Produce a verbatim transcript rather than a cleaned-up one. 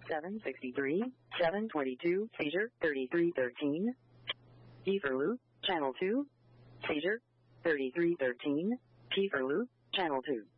seven sixty-three, seven twenty-two, Seizure, thirty-three thirteen. P for loop, channel two. Seizure, thirty-three thirteen. P for loop, channel two.